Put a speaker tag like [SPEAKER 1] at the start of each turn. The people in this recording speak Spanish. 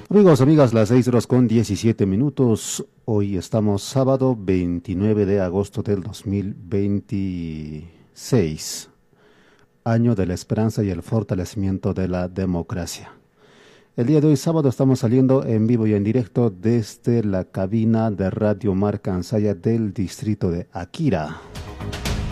[SPEAKER 1] Amigos, amigas, las 6:17. Hoy estamos sábado 29 de agosto del 2026, año de la esperanza y el fortalecimiento de la democracia. El día de hoy, sábado, estamos saliendo en vivo y en directo desde la cabina de Radio Marca Ansaya del distrito de Akira.